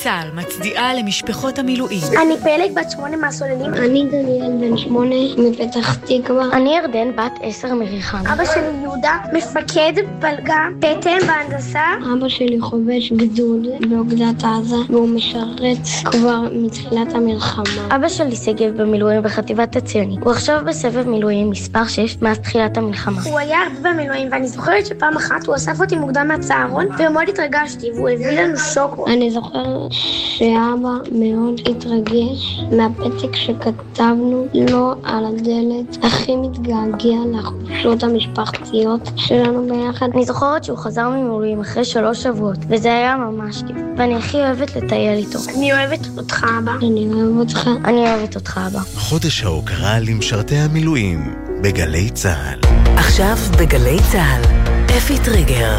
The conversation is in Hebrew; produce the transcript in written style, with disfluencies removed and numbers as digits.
צהל מצדיעה למשפחות המילואים. אני פלג בת 8 מהסוללים. אני דניאל בן 8 מפתח תקווה. אני ירדן בת 10 מריחן. אבא שלי יהודה מפקד פלגה פטם בהנדסה. אבא שלי חובש גדוד באוגדת עזה והוא משרת כבר מתחילת המלחמה. אבא שלי סגב במילואים בחטיבת הציוני. הוא עכשיו בסבב מילואים מספר 6 מאז תחילת המלחמה. הוא היה הרבה במילואים ואני זוכרת שפעם אחת הוא אסף אותי מוקדם מהצהרון ומאוד התרגשתי והוא הביא לנו שוקו. אני זוכר שאבא מאוד התרגש מהפתק שכתבנו לו על הדלת. הכי מתגעגע לחופשות המשפחתיות שלנו ביחד. אני זוכרת שהוא חזר ממילואים אחרי 3 שבועות וזה היה ממש כיף ואני הכי אוהבת לטייל איתו. אני אוהבת אותך אבא. אני אוהב אותך. אני אוהבת אותך אבא. חודש ההוקרה למשרתי המילואים בגלי צהל. עכשיו בגלי צהל אפי טריגר.